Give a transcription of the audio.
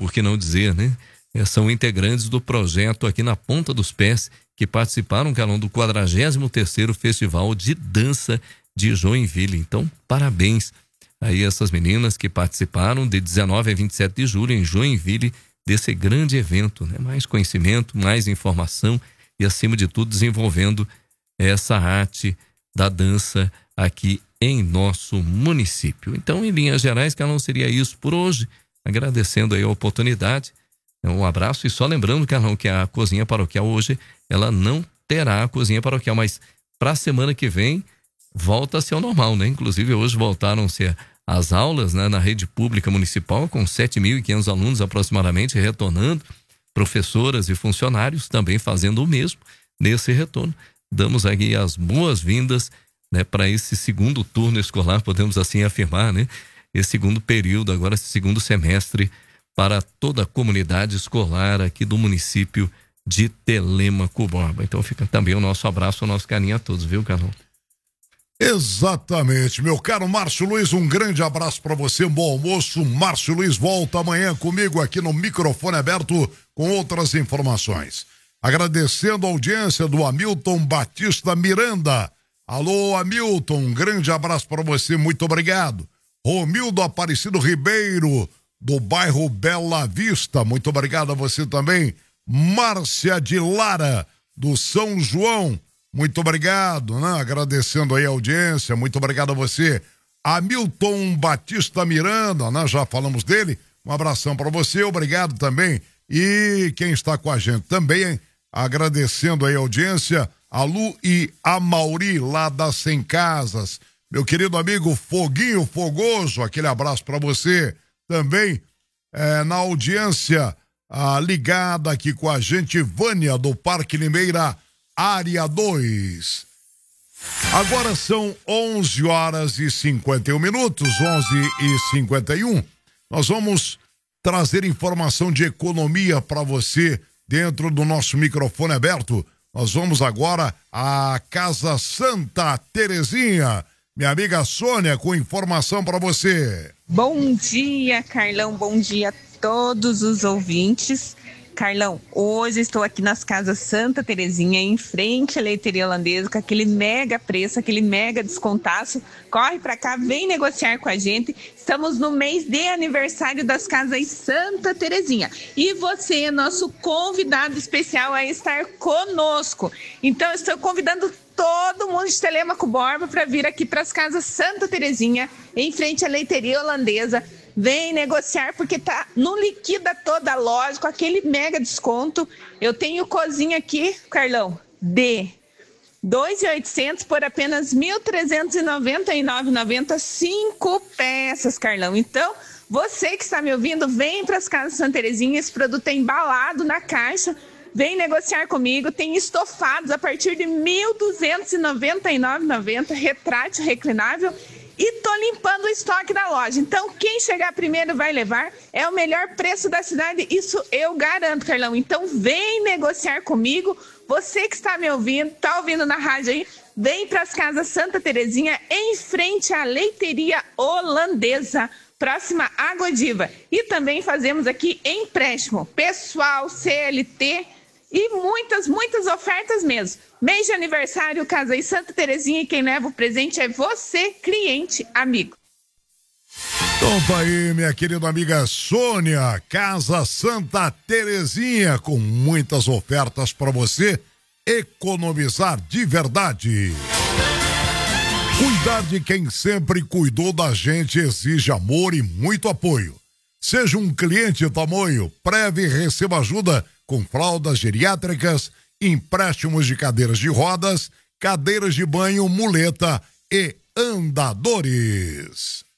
por que não dizer, né? São integrantes do projeto aqui na Ponta dos Pés, que participaram, Carlão, do 43º Festival de Dança de Joinville. Então, parabéns aí essas meninas que participaram de 19 a 27 de julho em Joinville, desse grande evento, né? Mais conhecimento, mais informação e, acima de tudo, desenvolvendo essa arte da dança aqui em nosso município. Então, em linhas gerais, Carlão, seria isso por hoje, agradecendo aí a oportunidade. Um abraço e só lembrando, Carlão, que a cozinha paroquial hoje, ela não terá a cozinha paroquial, mas para a semana que vem volta a ser ao normal, né? Inclusive hoje voltaram-se as aulas, né, na rede pública municipal, com 7.500 alunos aproximadamente retornando, professoras e funcionários também fazendo o mesmo nesse retorno. Damos aqui as boas-vindas, né, para esse segundo turno escolar, podemos assim afirmar, né? Esse segundo período, agora esse segundo semestre, para toda a comunidade escolar aqui do município de Telêmaco Borba. Então fica também o nosso abraço, o nosso carinho a todos, viu, Carlão? Exatamente, meu caro Márcio Luiz, um grande abraço para você, um bom almoço. Márcio Luiz volta amanhã comigo aqui no microfone aberto com outras informações. Agradecendo a audiência do Hamilton Batista Miranda. Alô, Hamilton, um grande abraço para você, muito obrigado. Romildo Aparecido Ribeiro, do bairro Bela Vista, muito obrigado a você também. Márcia de Lara, do São João, muito obrigado, né? Agradecendo aí a audiência, muito obrigado a você. Hamilton Batista Miranda, né? Já falamos dele, um abração para você, obrigado também. E quem está com a gente também, agradecendo aí a audiência, a Lu e a Mauri, lá das 100 Casas. Meu querido amigo Foguinho Fogoso, aquele abraço para você. Também na audiência ligada aqui com a gente, Vânia do Parque Limeira, área 2. Agora são 11h51, 11h51. Nós vamos trazer informação de economia para você dentro do nosso microfone aberto. Nós vamos agora à Casa Santa Terezinha. Minha amiga Sônia, com informação para você. Bom dia, Carlão. Bom dia a todos os ouvintes. Carlão, hoje estou aqui nas Casas Santa Terezinha, em frente à leiteria holandesa, com aquele mega preço, aquele mega descontaço. Corre para cá, vem negociar com a gente. Estamos no mês de aniversário das Casas Santa Terezinha. E você é nosso convidado especial a estar conosco. Então, estou convidando todo mundo de Telêmaco Borba para vir aqui para as Casas Santa Terezinha, em frente à leiteria holandesa. Vem negociar porque tá no liquida toda loja com aquele mega desconto. Eu tenho cozinha aqui, Carlão, de 2.800 por apenas 1.399,90, 5 peças, Carlão. Então, você que está me ouvindo, vem para as Casas Santa Terezinha, esse produto é embalado na caixa. Vem negociar comigo, tem estofados a partir de 1.299,90, retrátil reclinável. E tô limpando o estoque da loja. Então, quem chegar primeiro vai levar. É o melhor preço da cidade. Isso eu garanto, Carlão. Então, vem negociar comigo. Você que está me ouvindo, tá ouvindo na rádio aí, vem para as Casas Santa Terezinha, em frente à leiteria holandesa, próxima à Godiva. E também fazemos aqui empréstimo pessoal, CLT e muitas ofertas mesmo. Mês de aniversário, Casa Santa Terezinha, e quem leva o presente é você, cliente, amigo. Então tá aí, minha querida amiga Sônia, Casa Santa Terezinha, com muitas ofertas para você economizar de verdade. Cuidar de quem sempre cuidou da gente exige amor e muito apoio. Seja um cliente tamanho, Preve e receba ajuda com fraldas geriátricas, empréstimos de cadeiras de rodas, cadeiras de banho, muleta e andadores.